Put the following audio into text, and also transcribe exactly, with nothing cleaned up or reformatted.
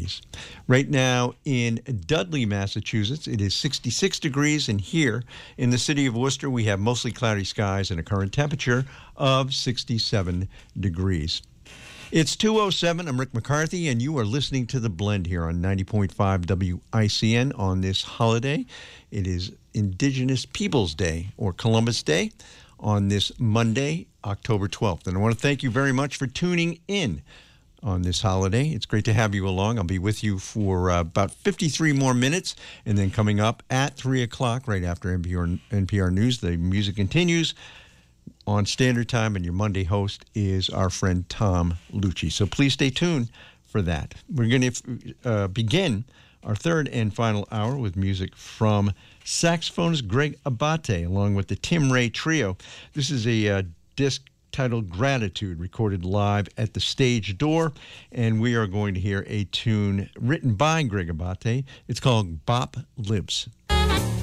degrees. Right now in Dudley, Massachusetts, it is sixty-six degrees, and here in the city of Worcester, we have mostly cloudy skies and a current temperature of sixty-seven degrees. It's two oh seven. I'm Rick McCarthy, and you are listening to The Blend here on ninety point five W I C N on this holiday. It is Indigenous Peoples Day, or Columbus Day, on this Monday, October twelfth. And I want to thank you very much for tuning in on this holiday. It's great to have you along. I'll be with you for uh, about fifty-three more minutes, and then coming up at three o'clock, right after N P R, N P R News, the music continues on Standard Time, and your Monday host is our friend Tom Lucci. So please stay tuned for that. We're going to uh, begin our third and final hour with music from saxophonist Greg Abate, along with the Tim Ray Trio. This is a uh, disc titled Gratitude, recorded live at the Stage Door, and we are going to hear a tune written by Greg Abate. It's called Bop Lips.